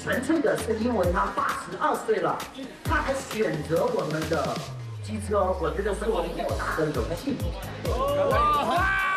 纯粹的是因为他82岁了，他还选择我们的机车，我觉得是我莫大的荣幸。